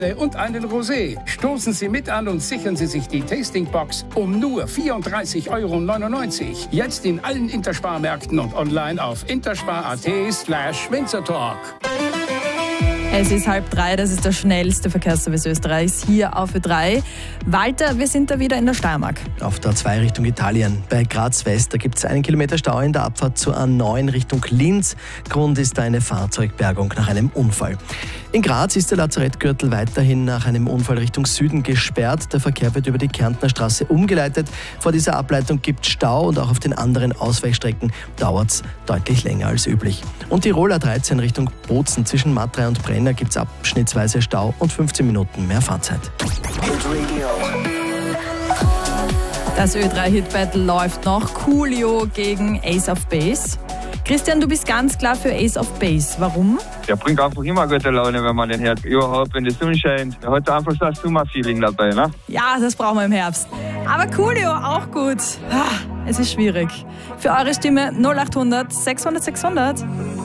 und einen Rosé. Stoßen Sie mit an und sichern Sie sich die Tastingbox um nur 34,99 €. Jetzt in allen Intersparmärkten und online auf interspar.at/Winzertalk. Es ist 2:30, das ist der schnellste Verkehrsservice Österreichs hier auf Ö3. Walter, wir sind da wieder in der Steiermark. Auf der A2 Richtung Italien. Bei Graz West, da gibt es 1 Kilometer Stau in der Abfahrt zur A9 Richtung Linz. Grund ist eine Fahrzeugbergung nach einem Unfall. In Graz ist der Lazarettgürtel weiterhin nach einem Unfall Richtung Süden gesperrt. Der Verkehr wird über die Kärntner Straße umgeleitet. Vor dieser Ableitung gibt es Stau und auch auf den anderen Ausweichstrecken dauert es deutlich länger als üblich. Und Tirol A13 Richtung Bozen zwischen Matrei und Brenner gibt es abschnittsweise Stau und 15 Minuten mehr Fahrzeit. Das Ö3-Hit-Battle läuft noch. Coolio gegen Ace of Base. Christian, du bist ganz klar für Ace of Base. Warum? Der bringt einfach immer gute Laune, wenn man den hört. Überhaupt, wenn die Sonne scheint. Er hat einfach so ein Sommerfeeling dabei, ne? Ja, das brauchen wir im Herbst. Aber Coolio auch gut. Es ist schwierig. Für eure Stimme 0800 600 600.